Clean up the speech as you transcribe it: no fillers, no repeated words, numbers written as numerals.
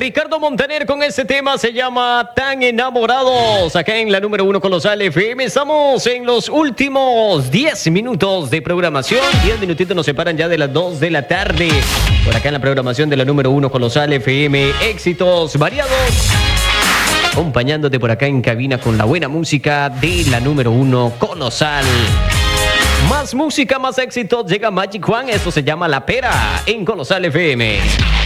Ricardo Montaner con este tema, se llama Tan Enamorados. Acá en la número 1 Colosal FM. Estamos en los últimos 10 minutos de programación. 10 minutitos nos separan ya de las 2 de la tarde. Por acá en la programación de la número 1 Colosal FM. Éxitos variados. Acompañándote por acá en cabina con la buena música de la número 1 Colosal. Más música, más éxito. Llega Magic Juan. Esto se llama La Pera en Colosal FM.